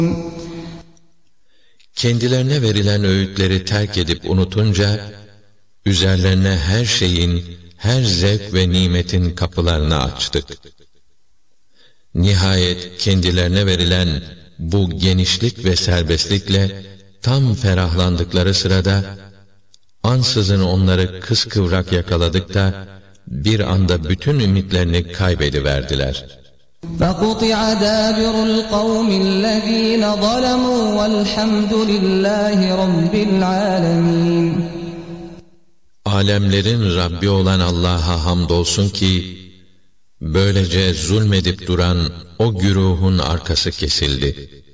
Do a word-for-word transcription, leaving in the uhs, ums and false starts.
Kendilerine verilen öğütleri terk edip unutunca, üzerlerine her şeyin, her zevk ve nimetin kapılarını açtık. Nihayet kendilerine verilen bu genişlik ve serbestlikle tam ferahlandıkları sırada, ansızın onları kıskıvrak yakaladık da, bir anda bütün ümitlerini kaybediverdiler. فَقُطِعَ دَابِرُ الْقَوْمِ الَّذ۪ينَ ظَلَمُوا وَالْحَمْدُ لِلّٰهِ رَبِّ الْعَالَمِينَ. Alemlerin Rabbi olan Allah'a hamdolsun ki, böylece zulmedip duran o güruhun arkası kesildi.